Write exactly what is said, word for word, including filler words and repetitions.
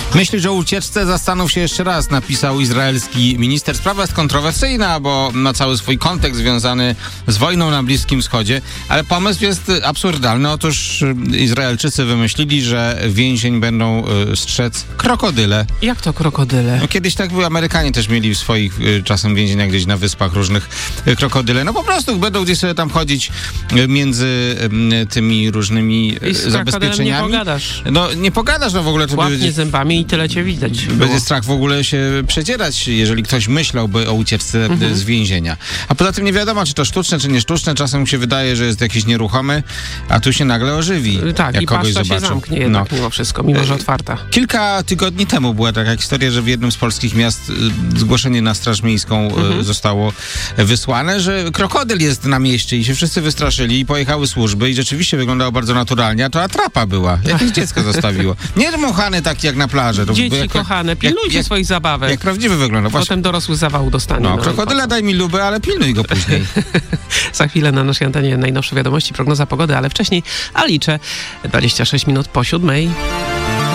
Myśli, że o ucieczce zastanów się jeszcze raz, napisał izraelski minister. Sprawa jest kontrowersyjna, bo ma cały swój kontekst związany z wojną na Bliskim Wschodzie, ale pomysł jest absurdalny. Otóż Izraelczycy wymyślili, że więzień będą y, strzec krokodyle. Jak to krokodyle? No, kiedyś tak było, Amerykanie też mieli w swoich y, czasem więzieniach gdzieś na wyspach różnych y, krokodyle. No po prostu będą gdzieś sobie tam chodzić y, między y, tymi różnymi y, I z zabezpieczeniami. nie pogadasz. No nie pogadasz, no w ogóle to Łapnie będzie, zębami i tyle cię widać. będzie było. strach w ogóle się przedzierać, jeżeli ktoś myślałby o ucieczce Mhm. z więzienia. A poza tym nie wiadomo, czy to sztuczne, czy nie sztuczne. Czasem mu się wydaje, że jest jakiś nieruchomy, a tu się nagle ożywi. Tak, jak i kogoś paszcza się zobaczy. zamknie jednak mimo wszystko, mimo że otwarta. Kilka tygodni temu była taka historia, że w jednym z polskich miast y, zgłoszenie na Straż Miejską y, Mhm. zostało wysłane, że krokodyl jest na mieście i się wszyscy wystraszyli i pojechały służby i rzeczywiście wyglądało bardzo naturalnie, a to atrapa była. Jakieś dziecko zostawiło. Nie dmuchany taki jak na plaży. To Dzieci jak, kochane, pilnujcie jak, swoich zabawek. jak prawdziwy wygląda. Właśnie, Potem dorosły zawału dostanie. no, no, krokodyla daj mi lubę, ale pilnuj go później. Za chwilę na naszej antenie najnowsze wiadomości, prognoza pogody, ale wcześniej Alicze, dwadzieścia sześć minut po siódmej.